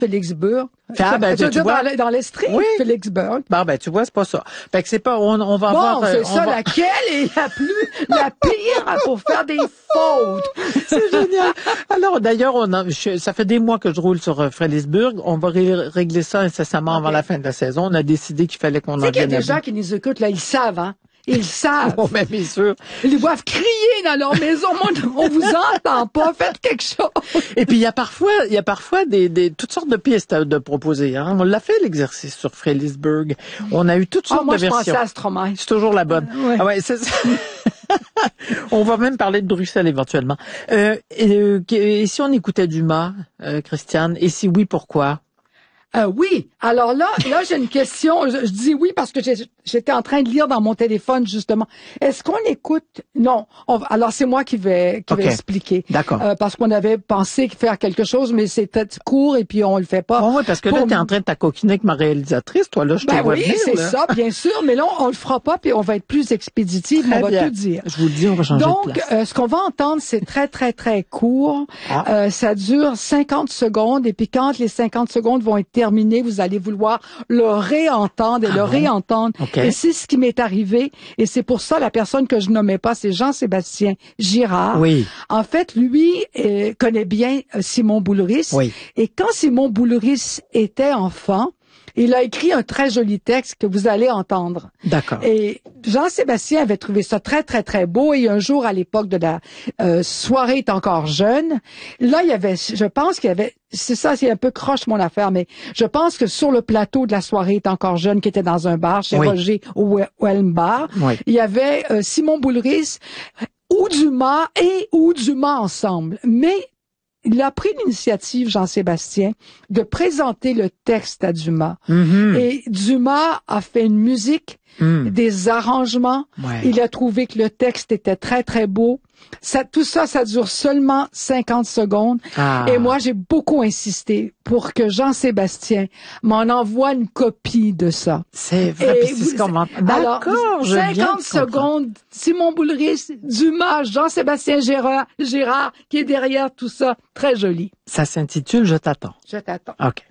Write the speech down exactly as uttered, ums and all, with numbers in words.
Félixburg. Ah, ben, tu tu, tu vois, dans, dans l'Estrie, oui. Félixburg. Bon, ben, tu vois, c'est pas ça. Fait que c'est pas, on, on va bon, avoir... c'est on ça, va... laquelle est la plus, la pire pour faire des fautes. C'est génial. Alors, d'ailleurs, on a, je, ça fait des mois que je roule sur euh, Félixburg. On va ré régler ça incessamment okay. avant la fin de la saison. On a décidé qu'il fallait qu'on en vienne. Tu sais qu'il y a des gens qui nous écoutent, là, ils savent, hein. Ils savent. Oh, ben, bien sûr. Ils doivent crier dans leur maison. On vous entend pas. Faites quelque chose. Et puis, il y a parfois, il y a parfois des, des, toutes sortes de pistes à, de proposer, hein. On l'a fait, l'exercice sur Félixburg. On a eu toutes sortes oh, moi, de versions. Moi, je pensais à Stromae. C'est toujours la bonne. Euh, ouais. Ah ouais, c'est ça. On va même parler de Bruxelles éventuellement. Euh, et, et si on écoutait Dumas, euh, Christiane, et si oui, pourquoi? Euh, oui. Alors là, là, j'ai une question. Je, je dis oui parce que j'étais en train de lire dans mon téléphone, justement. Est-ce qu'on écoute? Non. On, alors, c'est moi qui vais, qui okay. vais expliquer. D'accord. Euh, parce qu'on avait pensé faire quelque chose, mais c'était court et puis on le fait pas. Oh, oui, parce que Pour... là, t'es en train de t'acoquiner avec ma réalisatrice, toi, là, je te ben vois oui, venir. c'est là. ça, bien sûr. Mais là, on, on le fera pas puis on va être plus expéditif. On va bien. tout dire. Je vous le dis, on va changer Donc, de place. Donc, euh, ce qu'on va entendre, c'est très, très, très court. Ah. Euh, ça dure cinquante secondes et puis quand les cinquante secondes vont être terminées, vous allez vouloir le réentendre et ah le bon? réentendre. Okay. Et c'est ce qui m'est arrivé. Et c'est pour ça, la personne que je nommais pas, c'est Jean-Sébastien Girard. Oui. En fait, lui euh, connaît bien euh, Simon Boulris. Oui. Et quand Simon Boulris était enfant, il a écrit un très joli texte que vous allez entendre. D'accord. Et Jean-Sébastien avait trouvé ça très, très, très beau. Et un jour, à l'époque de la euh, soirée est encore jeune, là, il y avait, je pense qu'il y avait, c'est ça, c'est un peu croche mon affaire, mais je pense que sur le plateau de la soirée est encore jeune, qui était dans un bar chez oui. Roger Wellenbar, oui. il y avait euh, Simon Boulris ou Dumas et ou Dumas ensemble. Mais il a pris l'initiative, Jean-Sébastien, de présenter le texte à Dumas. Mm-hmm. Et Dumas a fait une musique, mm. des arrangements. Ouais. Il a trouvé que le texte était très, très beau. Ça, tout ça, ça dure seulement cinquante secondes. Ah. Et moi, j'ai beaucoup insisté pour que Jean-Sébastien m'en envoie une copie de ça. C'est vrai, puis c'est ce qu'on m'entend. D'accord, je viens cinquante secondes, Simon Boulris, Dumas, Jean-Sébastien Gérard, Gérard, qui est derrière tout ça. Très joli. Ça s'intitule « Je t'attends ». Je t'attends. OK.